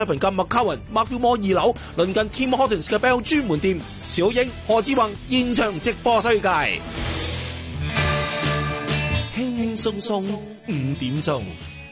份嘅麥卡雲 Markville 2樓，鄰近 Tim Hortons 嘅 Bell 專門店，小英、何志宏現場直播推介。輕輕鬆鬆5點鐘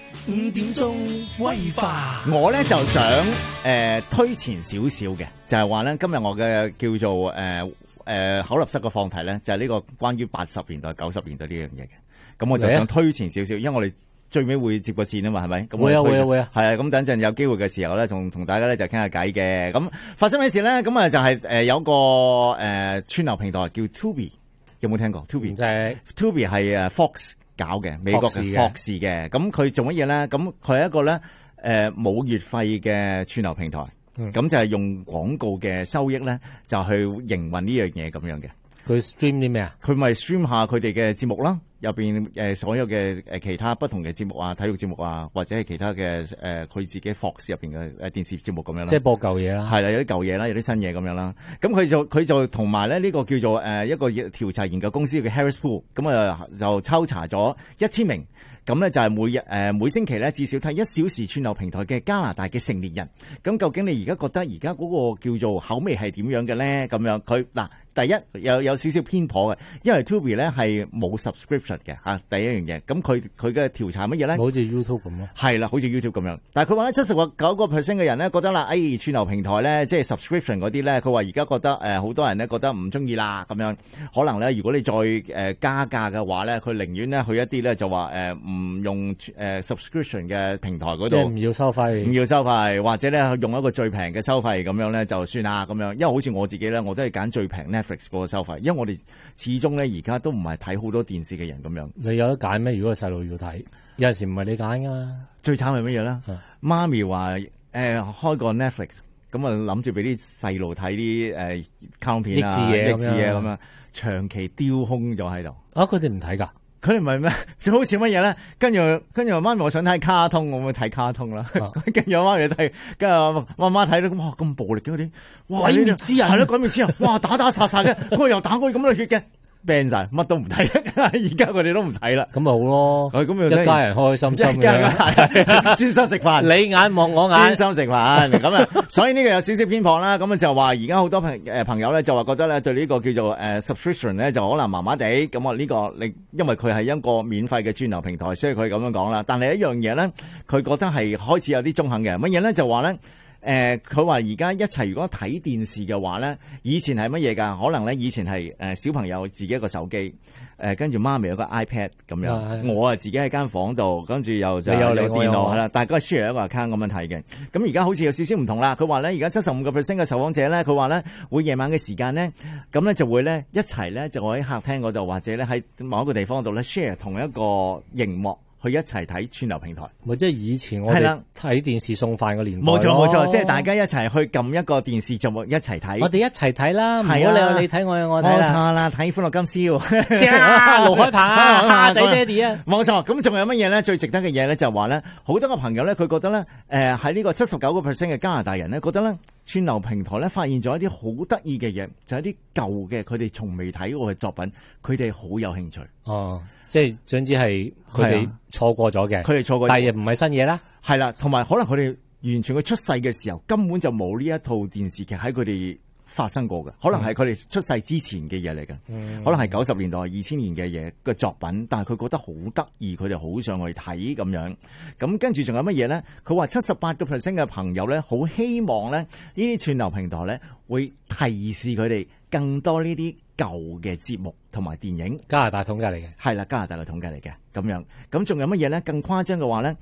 ，5點鐘威化。 我咧就想推前少少嘅，就係話咧今日我嘅叫做口立室嘅放題咧，就係呢個關於80年代、90年代呢樣嘢嘅。咁我就想推前少少，因為我哋最尾會接個線啊嘛，係咪？ 會啊。 係啊，咁等陣有機會嘅時候咧，同大家咧就傾下偈嘅。咁發生咩事咧？咁啊就係有個串流平台叫 Tubi， 有冇聽過 Tubi？ Tubi 係Fox 搞嘅，美國嘅 Fox 嘅。咁佢做乜嘢咧？咁佢係一個咧冇月費嘅串流平台，咁就係用廣告嘅收益咧，就去營運呢樣嘢咁樣嘅。 佢 stream 啲咩啊？ 佢咪 stream 下佢哋嘅節目啦，入邊所有嘅其他不同嘅節目啊，體育節目啊，或者係其他嘅佢自己 Fox 入邊嘅電視節目咁樣啦。 即係播舊嘢啦。係啦，有啲舊嘢啦，有啲新嘢咁樣啦。咁佢就同埋咧呢個叫做一個調查研究公司嘅 Harris Poll， 咁啊就抽查咗1000名。咁咧就係每星期咧至少睇1小時串流平台嘅加拿大嘅成年人。咁究竟你而家覺得而家嗰個叫做口味係點樣嘅咧？咁樣佢嗱。第一有少少偏頗嘅，因為 Tubi 咧係冇 subscription 嘅嚇，第一樣嘢。咁佢嘅調查乜嘢咧？ 好似 YouTube 咁咯。係啦，好似 YouTube 咁樣。但係佢話咧79% 嘅人咧覺得啦，串流平台咧即係 subscription 嗰啲咧，佢話而家覺得好多人咧覺得唔中意啦咁樣。可能咧如果你再加價嘅話咧，佢寧願咧去一啲咧就話唔用subscription 嘅平台嗰度， 即係唔要收費， 或者咧用一個最平嘅收費咁樣咧就算啦咁樣。因為好似我自己咧，我都係揀最平 Netflix 嗰個收費，因為我哋始終咧而家都唔係睇好多電視嘅人咁樣。 你有得揀咩？如果個細路要睇，有陣時唔係你揀噶嘛。 最慘係乜嘢咧？媽咪話開個 Netflix， 咁啊諗住俾啲細路睇啲卡通片啊、益智嘢咁樣，長期丟空咗喺度。 佢哋唔睇噶？ 佢哋唔係咩？最好似乜嘢咧？跟住媽咪我想睇卡通，我咪睇卡通啦。跟住媽咪睇，跟住媽媽睇到哇咁暴力嘅嗰啲，哇鬼滅之刃係咯，鬼滅之刃，哇打殺嘅，佢又打過咁多血嘅。ban 晒，乜都唔睇，而家佢哋都唔睇啦。 咁咪好咯， 咁一家人開開心心嘅， 專心食飯， 你眼望我眼， 專心食飯咁啊。所以呢個有少少偏頗啦。咁啊就話而家好多朋友咧就話覺得咧對呢個叫做subscription 咧就可能麻麻地。咁啊呢個因為佢係一個免費嘅串流平台，所以佢咁樣講啦。但係一樣嘢咧，佢覺得係開始有啲中肯嘅。乜嘢咧？就話咧。佢話而家一齊如果睇電視嘅話咧，以前係乜嘢㗎？可能咧以前係小朋友自己一個手機，跟住媽咪有個 iPad 咁樣，我啊自己喺間房度，跟住又有電腦係啦，大家 share 一個 account 咁樣睇嘅。咁而家好似有少少唔同啦。佢話咧而家75%嘅受訪者咧，佢話咧會夜晚嘅時間咧，咁咧就會咧一齊咧就喺客廳嗰度或者咧喺某一個地方度咧 share 同一個熒幕。去一齊睇串流平台， 咪即係以前我哋睇電視送飯個年代。 冇錯，即係大家一齊去撳一個電視節目一齊睇。 我哋一齊睇啦，唔好你睇我睇啦。 冇錯啦，睇歡樂今宵， 正啊，盧海鵬啊，蝦仔爹哋啊， 冇錯。咁仲有乜嘢咧？最值得嘅嘢咧，就話咧，好多個朋友咧，佢覺得咧，喺呢個79%嘅加拿大人咧，覺得咧，串流平台咧發現咗一啲好得意嘅嘢，就係一啲舊嘅佢哋從未睇過嘅作品，佢哋好有興趣。 哦。即係總之係佢哋錯過咗嘅， 佢哋錯過， 但係唔係新嘢啦。 係啦，同埋可能佢哋完全佢出世嘅時候根本就冇呢一套電視劇喺佢哋發生過嘅，可能係佢哋出世之前嘅嘢嚟嘅，可能係90年代、2000年嘅嘢嘅作品，但係佢覺得好得意，佢哋好想去睇咁樣。咁跟住仲有乜嘢咧？佢話78%嘅朋友咧，好希望咧呢啲串流平台咧會提示佢哋更多呢啲舊嘅節目同埋電影。 加拿大統計嚟嘅， 係啦，加拿大嘅統計嚟嘅咁樣。咁仲有乜嘢咧？更誇張嘅話咧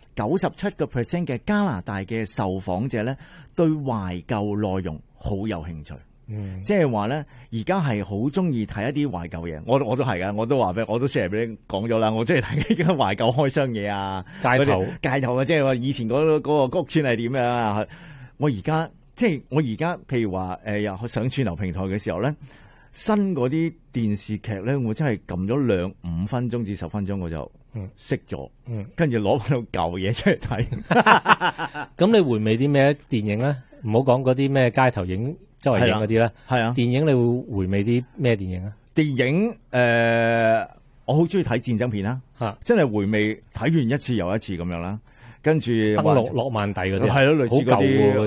，97% 嘅加拿大嘅受訪者咧對懷舊內容好有興趣。即係話咧，而家係好中意睇一啲懷舊嘢。我都係噶，我都話俾我都 share 俾你講咗啦。我中意睇呢啲懷舊開箱嘢啊，街頭啊，即係話以前嗰個屋村係點樣啊。我而家譬如話又上串流平台嘅時候咧。新嗰啲電視劇咧，我真係撳咗5分鐘至10分鐘，我就熄咗，跟住攞翻到舊嘢出嚟睇。 咁你回味啲咩電影咧？唔好講嗰啲咩街頭影、周圍影嗰啲啦。係啊，電影你會回味啲咩電影啊？ 電影我好中意睇戰爭片啦，真係回味睇完一次又一次咁樣啦。 跟住登陸諾曼第嗰啲， 係咯，類似嗰啲。